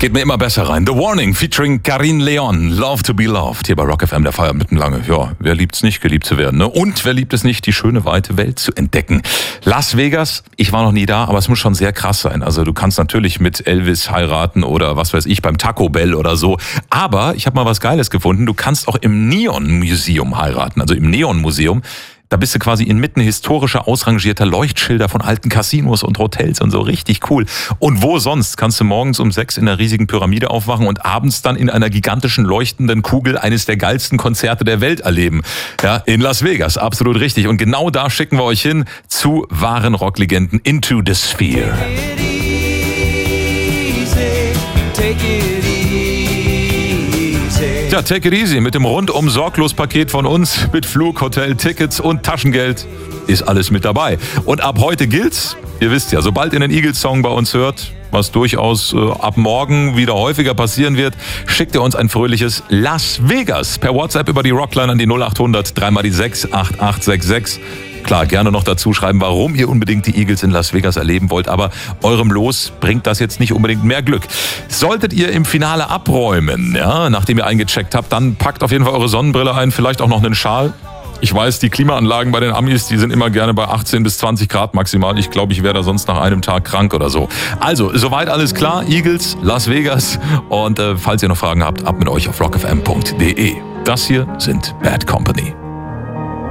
Geht mir immer besser rein. The Warning featuring Karin Leon. Love to be loved. Hier bei Rock FM, der Feier mitten lange. Ja, wer liebt's nicht, geliebt zu werden, ne? Und wer liebt es nicht, die schöne, weite Welt zu entdecken? Las Vegas, ich war noch nie da, aber es muss schon sehr krass sein. Also du kannst natürlich mit Elvis heiraten oder was weiß ich, beim Taco Bell oder so. Aber ich habe mal was Geiles gefunden. Du kannst auch im Neon Museum heiraten. Also im Neon Museum. Da bist du quasi inmitten historischer, ausrangierter Leuchtschilder von alten Casinos und Hotels und so. Richtig cool. Und wo sonst kannst du morgens um 6 in einer riesigen Pyramide aufwachen und abends dann in einer gigantischen leuchtenden Kugel eines der geilsten Konzerte der Welt erleben. Ja, in Las Vegas. Absolut richtig. Und genau da schicken wir euch hin zu wahren Rocklegenden Into the Sphere. Ja, take it easy mit dem rundum sorglos Paket von uns mit Flug, Hotel, Tickets und Taschengeld ist alles mit dabei. Und ab heute gilt's, ihr wisst ja, sobald ihr einen Eagles-Song bei uns hört, was durchaus ab morgen wieder häufiger passieren wird, schickt ihr uns ein fröhliches Las Vegas per WhatsApp über die Rockline an die 0800 3x6 8866. Klar, gerne noch dazu schreiben, warum ihr unbedingt die Eagles in Las Vegas erleben wollt, aber eurem Los bringt das jetzt nicht unbedingt mehr Glück. Solltet ihr im Finale abräumen, ja, nachdem ihr eingecheckt habt, dann packt auf jeden Fall eure Sonnenbrille ein, vielleicht auch noch einen Schal. Ich weiß, die Klimaanlagen bei den Amis, die sind immer gerne bei 18 bis 20 Grad maximal. Ich glaube, ich wäre da sonst nach einem Tag krank oder so. Also, soweit alles klar. Eagles, Las Vegas. Und falls ihr noch Fragen habt, ab mit euch auf rockfm.de. Das hier sind Bad Company.